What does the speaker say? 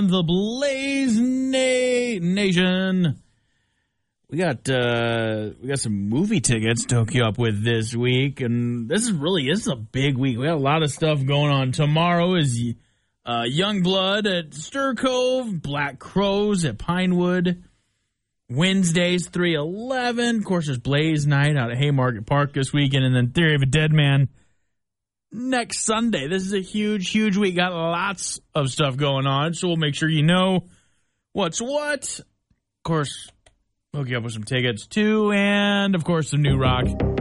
The Blaze Nation. We got some movie tickets to hook you up with this week, and this is a big week. We got a lot of stuff going on. Tomorrow is Youngblood at Stir Cove, Black Crows at Pinewood. Wednesday's 311. Of course, there's Blaze Night out at Haymarket Park this weekend, and then Theory of a Dead Man next Sunday. This is a huge, huge week. Got lots of stuff going on, so we'll make sure you know what's what. Of course, hook you up with some tickets, too, and, of course, some new rock